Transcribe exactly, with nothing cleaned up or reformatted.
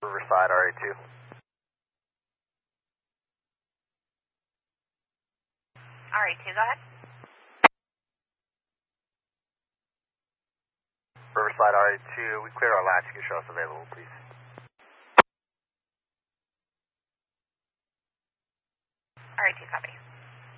Riverside R A two. R A two, go ahead. Riverside R A two, we cleared our latch. You can show us available, please. R A two, copy.